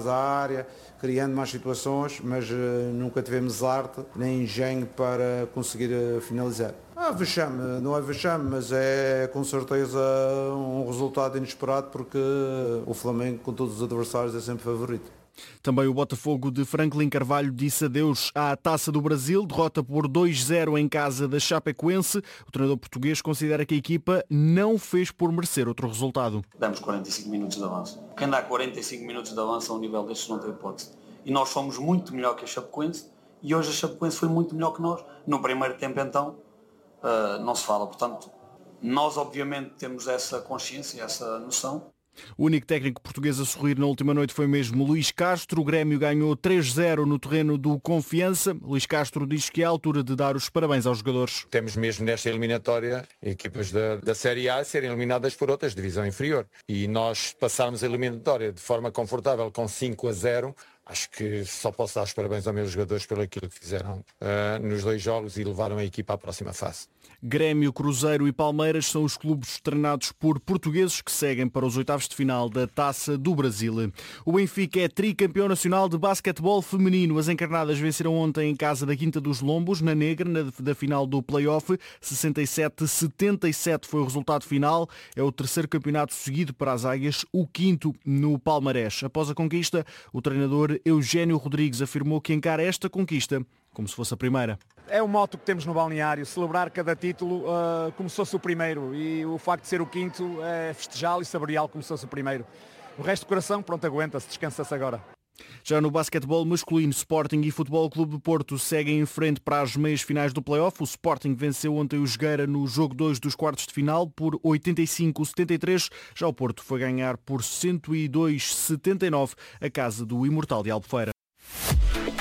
à área, criando mais situações, mas nunca tivemos arte nem engenho para conseguir finalizar. Vexame, não é vexame, mas é com certeza um resultado inesperado porque o Flamengo, com todos os adversários, é sempre favorito. Também o Botafogo de Franklin Carvalho disse adeus à Taça do Brasil, derrota por 2-0 em casa da Chapecoense. O treinador português considera que a equipa não fez por merecer outro resultado. Damos 45 minutos de avanço. Quem dá 45 minutos de avanço a um nível destes não tem hipótese. E nós fomos muito melhor que a Chapecoense e hoje a Chapecoense foi muito melhor que nós. No primeiro tempo então não se fala. Portanto, nós obviamente temos essa consciência, essa noção. O único técnico português a sorrir na última noite foi mesmo Luís Castro. O Grêmio ganhou 3-0 no terreno do Confiança. Luís Castro diz que é a altura de dar os parabéns aos jogadores. Temos mesmo nesta eliminatória equipas da Série A serem eliminadas por outras, divisão inferior. E nós passarmos a eliminatória de forma confortável com 5-0, acho que só posso dar os parabéns aos meus jogadores pelo aquilo que fizeram nos 2 jogos e levaram a equipa à próxima fase. Grêmio, Cruzeiro e Palmeiras são os clubes treinados por portugueses que seguem para os oitavos de final da Taça do Brasil. O Benfica é tricampeão nacional de basquetebol feminino. As encarnadas venceram ontem em casa da Quinta dos Lombos, na Negra, da final do play-off. 67-77 foi o resultado final. É o terceiro campeonato seguido para as águias, o quinto no palmarés. Após a conquista, o treinador Eugénio Rodrigues afirmou que encara esta conquista como se fosse a primeira. É o moto que temos no balneário, celebrar cada título como se fosse o primeiro, e o facto de ser o quinto é festejá-lo e saboreá-lo como se fosse o primeiro. O resto do coração, pronto, aguenta-se, descansa-se agora. Já no basquetebol masculino, Sporting e Futebol Clube do Porto seguem em frente para as meias finais do play-off. O Sporting venceu ontem o Jogueira no jogo 2 dos quartos de final por 85-73. Já o Porto foi ganhar por 102-79 a casa do Imortal de Albufeira.